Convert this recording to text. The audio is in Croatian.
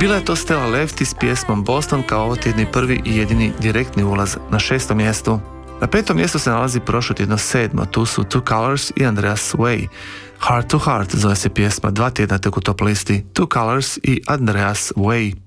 Bila je to Stella Lefty s pjesmom Boston kao ovotjedni prvi i jedini direktni ulaz na 6. mjestu. Na 5. mjestu se nalazi prošlotjedno 7. Tu su Two Colors i Andreas Way. Heart to Heart zove se pjesma, 2 tjedna tek u top listi. Two Colors i Andreas Way.